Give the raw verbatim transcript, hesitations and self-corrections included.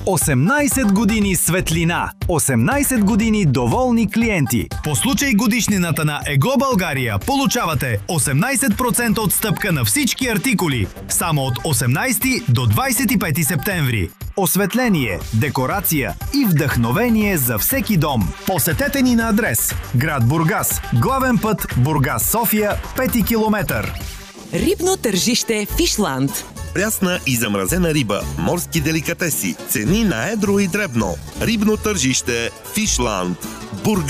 осемнайсет години светлина, осемнайсет години доволни клиенти. По случай годишнината на Его България получавате осемнайсет процента отстъпка на всички артикули само от осемнайсети до двайсет и пети септември. Осветление, декорация и вдъхновение за всеки дом. Посетете ни на адрес град Бургас, главен път Бургас-София, пети километър. Рибно тържище Фишланд. Прясна и замразена риба, морски деликатеси, цени на едро и дребно. Рибно тържище Фишланд. Бургас.